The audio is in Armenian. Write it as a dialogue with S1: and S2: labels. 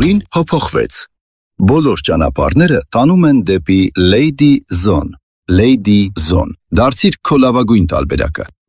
S1: նույն փոփոխվեց։ Բոլոր ճանապարհները տանում են դեպի Lady Zone։ Lady Zone։ Դարձիր քո լավագույն տարբերակը։